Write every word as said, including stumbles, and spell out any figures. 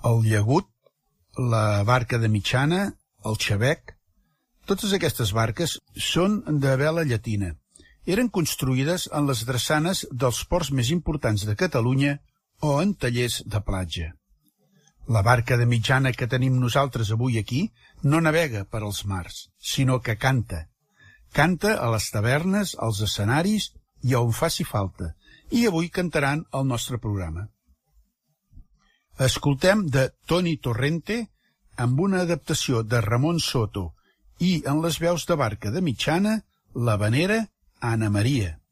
el llagut, la barca de mitjana, el xabec. Totes aquestes barques són de vela llatina. Eren construïdes en les drassanes dels ports més importants de Catalunya o en tallers de platja. La barca de mitjana que tenim nosaltres avui aquí no navega per als mars, sinó que canta. Canta a les tavernes, als escenaris i on faci falta, i avui cantaran el nostre programa. Escoltem de Toni Torrente amb una adaptació de Ramon Soto i en les veus de barca de mitjana, l'havanera Anna Maria.